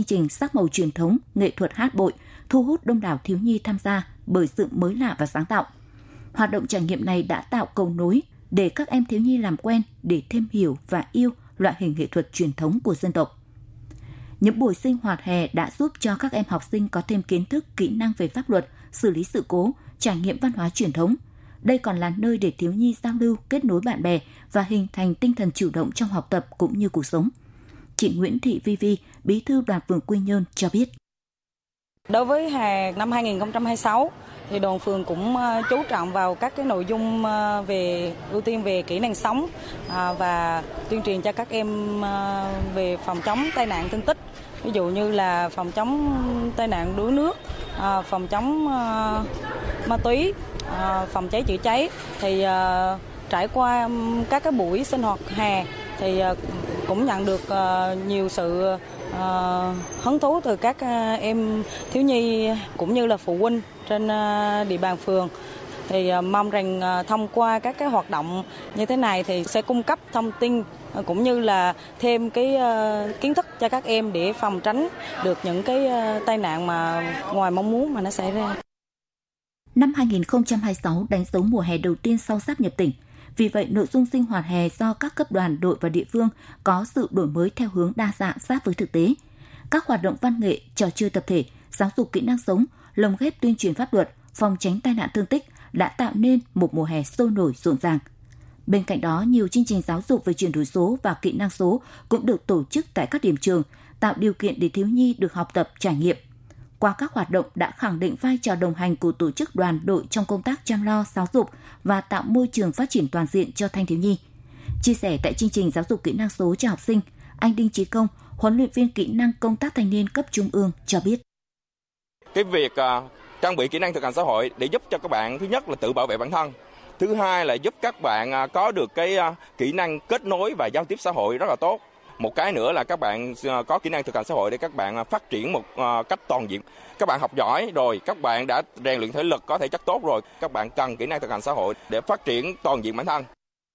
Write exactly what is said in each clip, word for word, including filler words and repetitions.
chương trình sắc màu truyền thống, nghệ thuật hát bội, thu hút đông đảo thiếu nhi tham gia bởi sự mới lạ và sáng tạo. Hoạt động trải nghiệm này đã tạo cầu nối để các em thiếu nhi làm quen, để thêm hiểu và yêu loại hình nghệ thuật truyền thống của dân tộc. Những buổi sinh hoạt hè đã giúp cho các em học sinh có thêm kiến thức, kỹ năng về pháp luật, xử lý sự cố, trải nghiệm văn hóa truyền thống. Đây còn là nơi để thiếu nhi giao lưu, kết nối bạn bè và hình thành tinh thần chủ động trong học tập cũng như cuộc sống. Chị Nguyễn Thị Vi Vi, Bí thư Đoàn phường Quy Nhơn cho biết. Đối với hè năm hai không hai sáu, thì đoàn phường cũng chú trọng vào các cái nội dung về ưu tiên về kỹ năng sống và tuyên truyền cho các em về phòng chống tai nạn thương tích. Ví dụ như là phòng chống tai nạn đuối nước, phòng chống ma túy, phòng cháy chữa cháy. Thì trải qua các cái buổi sinh hoạt hè thì cũng nhận được nhiều sự hứng thú từ các em thiếu nhi cũng như là phụ huynh trên địa bàn phường. Thì mong rằng thông qua các cái hoạt động như thế này thì sẽ cung cấp thông tin cũng như là thêm cái kiến thức cho các em để phòng tránh được những cái tai nạn mà ngoài mong muốn mà nó xảy ra. Năm hai không hai sáu đánh dấu mùa hè đầu tiên sau sáp nhập tỉnh. Vì vậy, nội dung sinh hoạt hè do các cấp đoàn, đội và địa phương có sự đổi mới theo hướng đa dạng sát với thực tế. Các hoạt động văn nghệ, trò chơi tập thể, giáo dục kỹ năng sống, lồng ghép tuyên truyền pháp luật, phòng tránh tai nạn thương tích đã tạo nên một mùa hè sôi nổi rộn ràng. Bên cạnh đó, nhiều chương trình giáo dục về chuyển đổi số và kỹ năng số cũng được tổ chức tại các điểm trường, tạo điều kiện để thiếu nhi được học tập, trải nghiệm. Qua các hoạt động đã khẳng định vai trò đồng hành của tổ chức đoàn đội trong công tác chăm lo, giáo dục và tạo môi trường phát triển toàn diện cho thanh thiếu nhi. Chia sẻ tại chương trình giáo dục kỹ năng số cho học sinh, anh Đinh Chí Công, huấn luyện viên kỹ năng công tác thanh niên cấp trung ương cho biết. Cái việc uh, trang bị kỹ năng thực hành xã hội để giúp cho các bạn thứ nhất là tự bảo vệ bản thân, thứ hai là giúp các bạn uh, có được cái uh, kỹ năng kết nối và giao tiếp xã hội rất là tốt. Một cái nữa là các bạn có kỹ năng thực hành xã hội để các bạn phát triển một cách toàn diện. Các bạn học giỏi rồi, các bạn đã rèn luyện thể lực có thể chất tốt rồi, các bạn cần kỹ năng thực hành xã hội để phát triển toàn diện bản thân.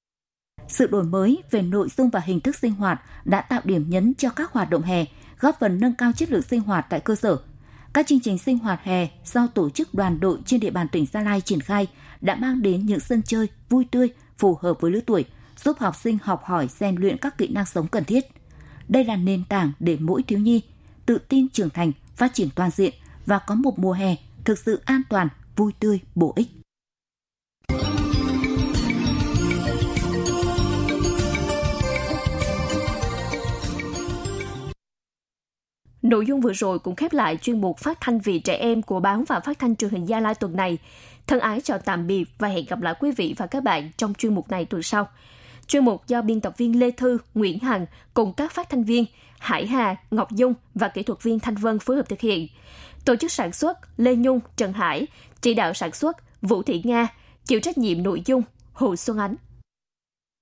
Sự đổi mới về nội dung và hình thức sinh hoạt đã tạo điểm nhấn cho các hoạt động hè, góp phần nâng cao chất lượng sinh hoạt tại cơ sở. Các chương trình sinh hoạt hè do tổ chức đoàn đội trên địa bàn tỉnh Gia Lai triển khai đã mang đến những sân chơi vui tươi, phù hợp với lứa tuổi, giúp học sinh học hỏi, rèn luyện các kỹ năng sống cần thiết. Đây là nền tảng để mỗi thiếu nhi tự tin trưởng thành, phát triển toàn diện và có một mùa hè thực sự an toàn, vui tươi, bổ ích. Nội dung vừa rồi cũng khép lại chuyên mục Phát thanh vì trẻ em của Báo và Phát thanh Truyền hình Gia Lai tuần này. Thân ái chào tạm biệt và hẹn gặp lại quý vị và các bạn trong chuyên mục này tuần sau. Chuyên mục do biên tập viên Lê Thư, Nguyễn Hằng cùng các phát thanh viên Hải Hà, Ngọc Dung và kỹ thuật viên Thanh Vân phối hợp thực hiện. Tổ chức sản xuất Lê Nhung, Trần Hải, chỉ đạo sản xuất Vũ Thị Nga, chịu trách nhiệm nội dung Hồ Xuân Ánh.